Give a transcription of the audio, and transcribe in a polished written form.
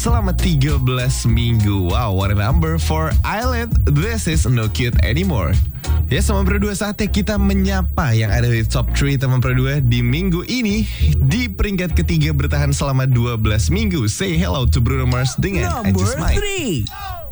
selama 13 minggu. Wow, what a number for Island. This is No Cute Anymore. Ya, teman berdua, saatnya kita menyapa yang ada di top 3 teman berdua di minggu ini. Di peringkat ketiga bertahan selama 12 minggu. Say hello to Bruno Mars dengan I Number Just Might. 3.